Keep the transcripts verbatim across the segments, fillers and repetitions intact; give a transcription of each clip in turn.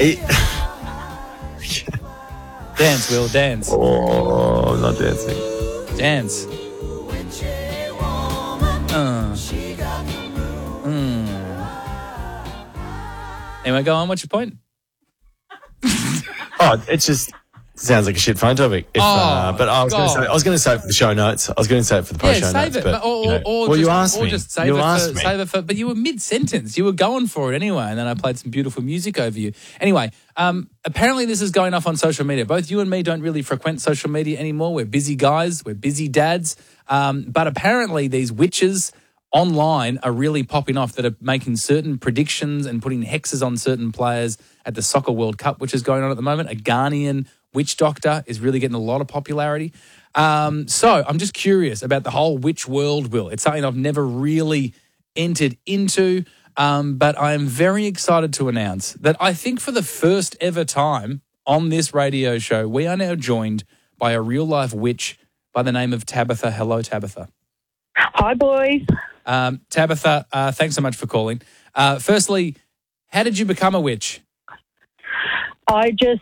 It, Dance, Will, dance. oh, I'm not dancing. Dance. Uh. Mm. Anyway, go on. What's your point? Oh, it's just sounds like a shit phone topic. If, Oh, uh, but I was going to God. say I was going to say it for the show notes. I was going to say it for the Yeah, post show save notes. it. But, or, you know, or, or well, just, you asked or me. just save you it asked for, me. save it for. But you were mid-sentence. You were going for it anyway, and then I played some beautiful music over you. Anyway, um, apparently this is going off on social media. Both you and me don't really frequent social media anymore. We're busy guys. We're busy dads. Um, but apparently these witches online are really popping off that are making certain predictions and putting hexes on certain players at the Soccer World Cup, which is going on at the moment. A Ghanaian witch doctor is really getting a lot of popularity. Um, so I'm just curious about the whole witch world, Will. It's something I've never really entered into, um, but I am very excited to announce that I think for the first ever time on this radio show, we are now joined by a real-life witch by the name of Tabitha. Hello, Tabitha. Hi, boys. Um, Tabitha, uh, thanks so much for calling. Uh, firstly, how did you become a witch? I just,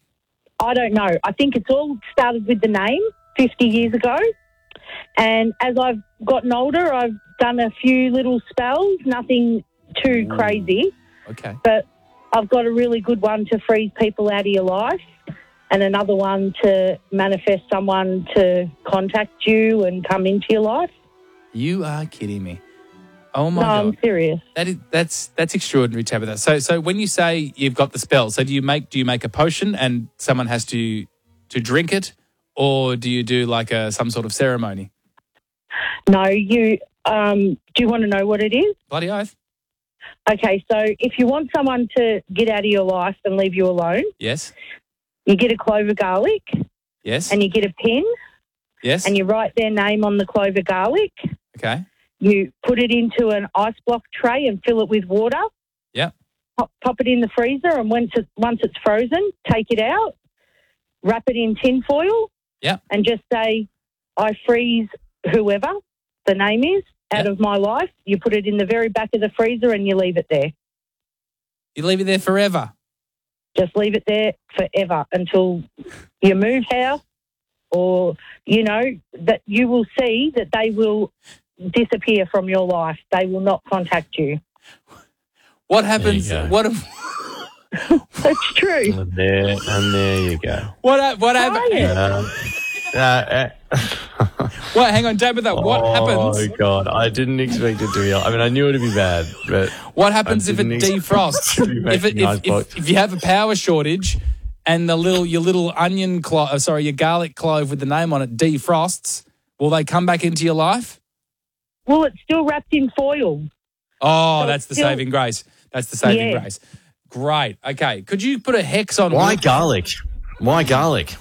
I don't know. I think it's all started with the name fifty years ago. And as I've gotten older, I've done a few little spells, nothing too crazy. Okay. But I've got a really good one to freeze people out of your life and another one to manifest someone to contact you and come into your life. You are kidding me. Oh, my no, God. I'm serious. That is, that's that's extraordinary, Tabitha. So so when you say you've got the spell, so do you make do you make a potion and someone has to to drink it, or do you do like a some sort of ceremony? No, you, um, do you want to know what it is? Bloody oath. Okay, so if you want someone to get out of your life and leave you alone, Yes. you get a clove of garlic Yes. and you get a pen yes. and you write their name on the clove of garlic. Okay. You put it into an ice block tray and fill it with water. Yeah. Pop, pop it in the freezer, and once, it, once it's frozen, take it out, wrap it in tin foil, Yeah. and just say, I freeze whoever the name is out Yeah. of my life. You put it in the very back of the freezer and you leave it there. You leave it there forever. Just leave it there forever until you move house, or, you know, that you will see that they will disappear from your life. They will not contact you. What happens? There you go. What if, That's true. And there, and there you go. what hap- what happens? Try it. Uh, uh, uh, What? Hang on, Tabitha. What oh, happens? God. I didn't expect it to be. I mean, I knew it would be bad, but. What happens I if it didn't expect defrosts? it to be if, it, making if, ice if, blocks. if you have a power shortage and the little your little onion clove, oh, sorry, your garlic clove with the name on it defrosts, will they come back into your life? Well, it's still wrapped in foil. Oh, So that's the still- saving grace. That's the saving Yeah. grace. Great. Okay. Could you put a hex on? Why Will- garlic? Why garlic?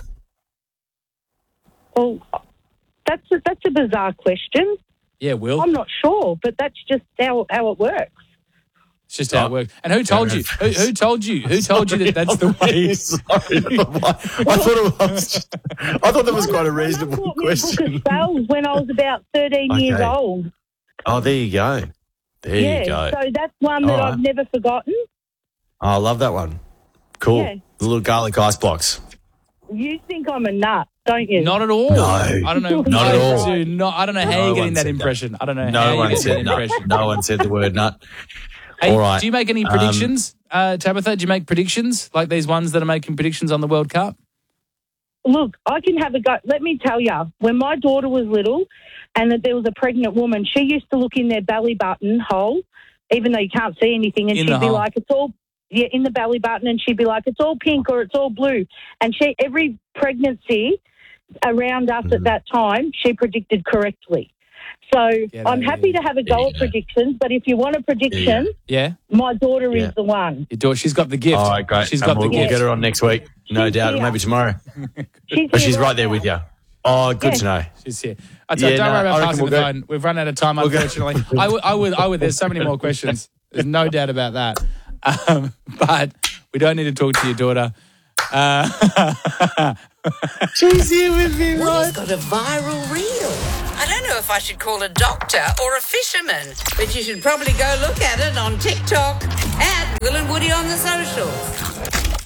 Well, that's a, that's a bizarre question. Yeah, Will. I'm not sure, but that's just how, how it works. It's just how it works. And who told you? Who, who told you? Who told you that that's the way? Sorry. I thought it was. Just, I thought that was quite a My mum reasonable taught me a book of question. spells when I was about thirteen years Okay. old. Oh, there you go. There yeah, you go. so that's one that All right. I've never forgotten. Oh, I love that one. Cool. Yeah. The little garlic ice blocks. You think I'm a nut, don't you? Not at all. No. I don't know. Not at all. Do not, I don't know how No you're one getting that said that. impression. I don't know how No you're one getting said that nut. impression. No one said the word nut. Hey, All right. Do you make any Um, predictions, uh, Tabitha? Do you make predictions like these ones that are making predictions on the World Cup? Look, I can have a go. Let me tell you, when my daughter was little and that there was a pregnant woman, she used to look in their belly button hole, even though you can't see anything, and In she'd the be hole. like, it's all, yeah, in the belly button, and she'd be like, it's all pink or it's all blue. And she, every pregnancy around us Mm-hmm. at that time, she predicted correctly. So Get I'm out of happy here. to have a There go you at go. predictions, but if you want a prediction, Yeah, my daughter Yeah. is the one. your daughter. She's got the gift. All right, great. She's And got we'll, the we'll gift. get her on next week. No She's doubt. here. Maybe tomorrow. She's, But here she's right there now. with you. Oh, good Yeah. to know. She's here. I tell, Yeah, don't no, worry I about reckon passing we'll the go- phone. We've run out of time, We'll go- unfortunately. I would, I would, I would. There's so many more questions. There's no doubt about that. Um, but we don't need to talk to your daughter. Uh, She's here with me, Willie's got a viral reel. I don't know if I should call a doctor or a fisherman, but you should probably go look at it on TikTok at Will and Woody on the socials.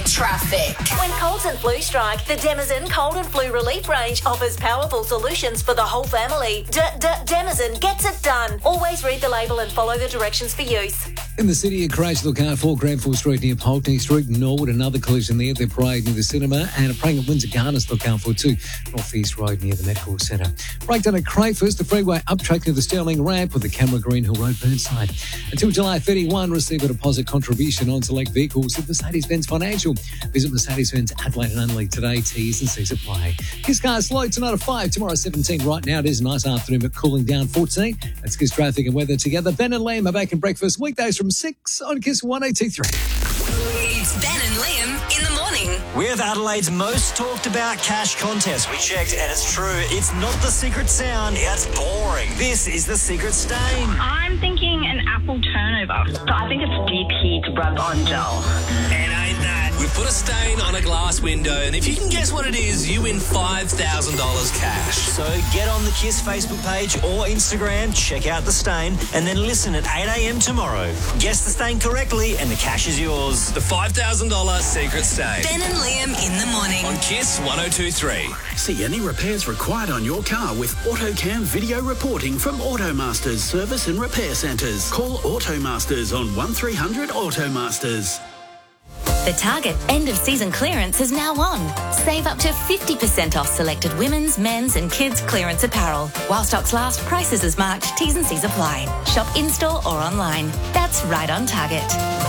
Traffic. When colds and flu strike, the Denizen Cold and Flu Relief range offers powerful solutions for the whole family. D-D-Denizen gets it done. Always read the label and follow the directions for use. In the city, a crash look out for Granville Street near Pulteney Street, Norwood, another collision there, the parade near the cinema, and a praying at Windsor Gardens look out for too, North East Road near the Metcalfe Centre. Breakdown at Crayford, the freeway up track near the Stirling ramp with the camera Green Hill Road Burnside. Until July thirty-first, receive a deposit contribution on select vehicles at Mercedes-Benz Financial. Visit Mercedes-Benz Adelaide and only today. T's and C's apply. Kiss cars slow tonight at five, tomorrow seventeen. Right now it is a nice afternoon but cooling down fourteen. Let's Kiss traffic and weather together. Ben and Liam are back in breakfast weekdays from six on Kiss one eighty-three. It's Ben and Liam in the morning. With Adelaide's most talked about cash contest. We checked and it's true. It's not the secret sound. It's boring. This is the secret stain. I'm thinking an apple turnover. So I think it's deep heat rub on gel. And ain't that? We've put a stain on a glass window, and if you can guess what it is, you win five thousand dollars cash. So get on the Kiss Facebook page or Instagram, check out the stain, and then listen at eight a.m. tomorrow. Guess the stain correctly, and the cash is yours. The five thousand dollars secret stain. Ben and Liam in the morning. On Kiss one oh two three. See any repairs required on your car with AutoCam video reporting from Automasters Service and Repair Centres. Call Automasters on one three hundred Automasters. The Target end of season clearance is now on. Save up to fifty percent off selected women's, men's and kids clearance apparel. While stocks last, prices as marked, T's and C's apply. Shop in-store or online. That's right on Target.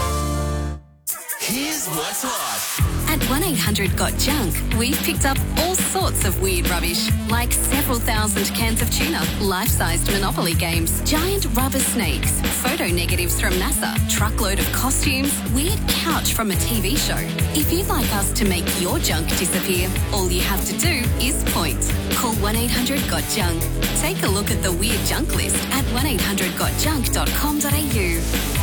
Here's what's hot. At one eight hundred got junk, we've picked up all sorts of weird rubbish, like several thousand cans of tuna, life-sized Monopoly games, giant rubber snakes, photo negatives from NASA, truckload of costumes, weird couch from a T V show. If you'd like us to make your junk disappear, all you have to do is point. Call one eight hundred got junk. Take a look at the weird junk list at one eight hundred got junk dot com dot a u.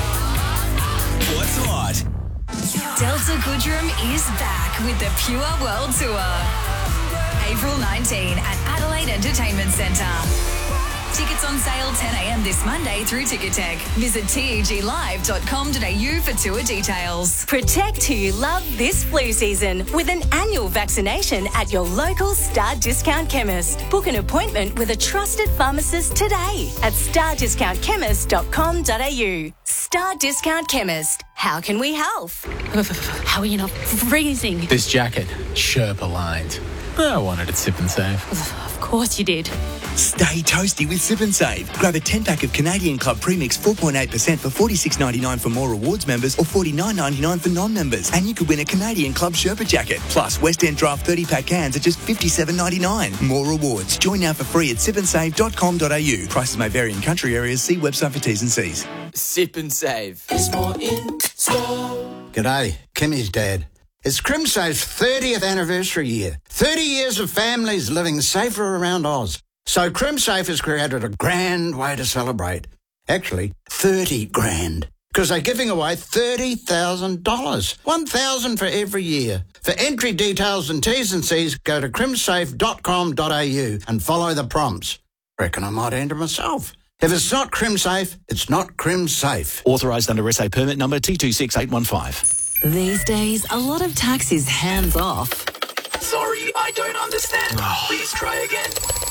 What's hot? Delta Goodrem is back with the Pure World Tour. April nineteenth at Adelaide Entertainment Centre. Tickets on sale ten a.m. this Monday through Ticketek. Visit T E G live dot com dot a u for tour details. Protect who you love this flu season with an annual vaccination at your local Star Discount Chemist. Book an appointment with a trusted pharmacist today at star discount chemist dot com dot a u. Star Discount Chemist. How can we help? How are you not freezing? This jacket, Sherpa lined. I wanted it Sip and Save. Of course you did. Stay toasty with Sip and Save. Grab a ten-pack of Canadian Club Premix four point eight percent for forty-six ninety-nine for More Rewards members or forty-nine ninety-nine for non-members. And you could win a Canadian Club Sherpa jacket. Plus, West End Draft thirty-pack cans at just fifty-seven ninety-nine. More rewards. Join now for free at sip and save dot com dot a u. Prices may vary in country areas. See website for T's and C's. Sip and Save. It's more in store. G'day, Kimmy's dad. It's CrimSafe's thirtieth anniversary year. thirty years of families living safer around Oz. So CrimSafe has created a grand way to celebrate. Actually, thirty grand. Because they're giving away thirty thousand dollars. one thousand dollars for every year. For entry details and T's and C's, go to crimsafe dot com dot a u and follow the prompts. Reckon I might enter myself. If it's not CrimSafe, it's not CrimSafe. Authorised under S A permit number T two six eight one five. These days, a lot of tax is hands off. Sorry, I don't understand. Please try again.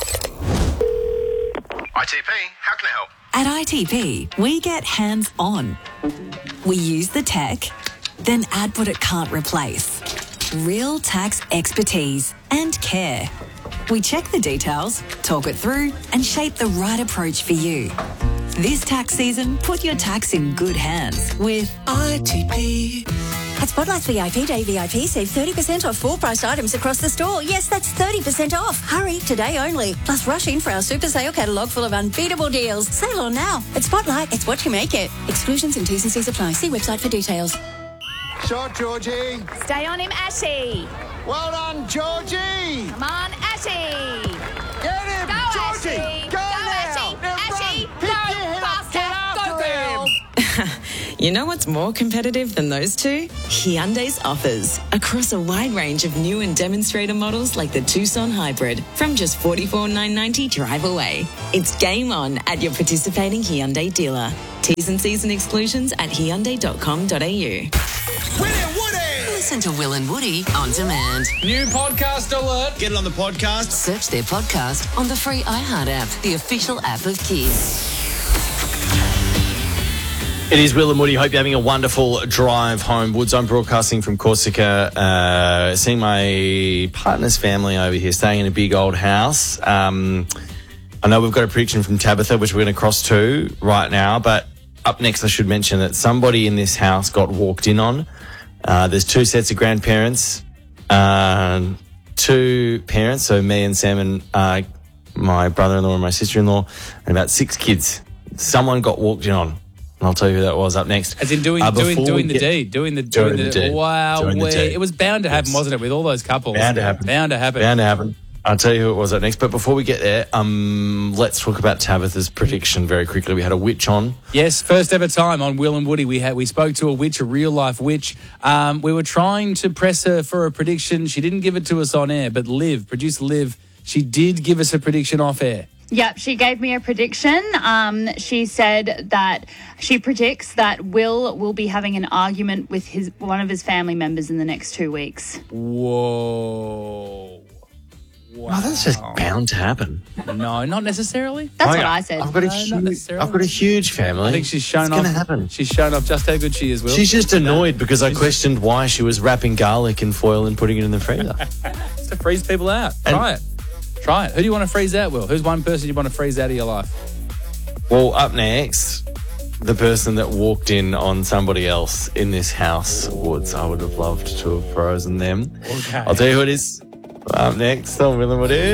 I T P, how can I help? At I T P, we get hands on. We use the tech, then add what it can't replace. Real tax expertise and care. We check the details, talk it through, and shape the right approach for you. This tax season, put your tax in good hands with I T P. At Spotlight's V I P Day V I P, save thirty percent off full price items across the store. Yes, that's thirty percent off. Hurry, today only. Plus rush in for our super sale catalogue full of unbeatable deals. Sale on now. At Spotlight, it's what you make it. Exclusions and T's and C's apply. See website for details. Shot, Georgie. Stay on him, Ashy. Well done, Georgie. Come on, Ashy. Get him, Go, Georgie. Ashy. Go, Go now. Ashy. Now Ashy, run. go Pick your head up. faster. Get after Go, girl. You know what's more competitive than those two? Hyundai's offers. Across a wide range of new and demonstrator models like the Tucson Hybrid from just forty-four thousand nine hundred ninety dollars drive away. It's game on at your participating Hyundai dealer. T's and C's and exclusions at hyundai dot com dot a u. Willie Woody! Listen to Will and Woody on demand. New podcast alert. Get it on the podcast. Search their podcast on the free iHeart app, the official app of Kiss. It is Will and Woody. Hope you're having a wonderful drive home. Woods, I'm broadcasting from Corsica, uh, seeing my partner's family over here, staying in a big old house. Um, I know we've got a prediction from Tabitha, which we're going to cross to right now, but up next I should mention that somebody in this house got walked in on. Uh, there's two sets of grandparents, uh, two parents, so me and Sam and uh, my brother-in-law and my sister-in-law, and about six kids. Someone got walked in on. And I'll tell you who that was up next. As in doing uh, doing doing the get, deed, doing the doing, doing the, the deed. Wow, doing the deed. It was bound to happen, yes. wasn't it? With all those couples, bound to happen, bound to happen, bound to happen. I'll tell you who it was up next. But before we get there, um, let's talk about Tabitha's prediction very quickly. We had a witch on. Yes, first ever time on Will and Woody. We had we spoke to a witch, a real life witch. Um, we were trying to press her for a prediction. She didn't give it to us on air, but Liv, producer Liv, she did give us a prediction off air. Yep, she gave me a prediction. Um, she said that she predicts that Will will be having an argument with his one of his family members in the next two weeks. Whoa. Wow. Oh, that's just bound to happen. No, not necessarily. That's I, what I said. I've got a no, huge, I've got a huge family. I think she's shown it's off. It's going to happen. She's shown off just how good she is, Will. She's just annoyed because I questioned why she was wrapping garlic in foil and putting it in the freezer. Just to freeze people out. And Try it. Try it. Who do you want to freeze out, Will? Who's one person you want to freeze out of your life? Well, up next, the person that walked in on somebody else in this house, Woods. I would have loved to have frozen them. Okay. I'll tell you who it is. Up next on Will and Woody.